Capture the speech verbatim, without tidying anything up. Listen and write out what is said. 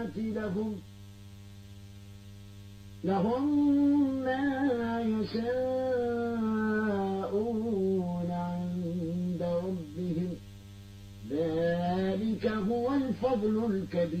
لهم لهم ما يشاءون عند ربهم ذلك هو الفضل الكبير.